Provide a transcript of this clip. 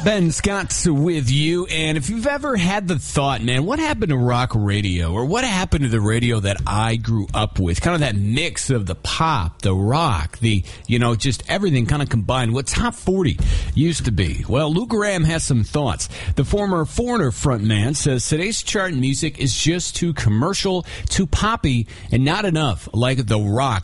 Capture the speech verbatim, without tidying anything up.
Ben Scott's with you, and if you've ever had the thought, man, what happened to rock radio, or what happened to the radio that I grew up with, kind of that mix of the pop, the rock, the, you know, just everything kind of combined, what Top forty used to be? Well, Lou Graham has some thoughts. The former Foreigner frontman says today's chart music is just too commercial, too poppy, and not enough like the rock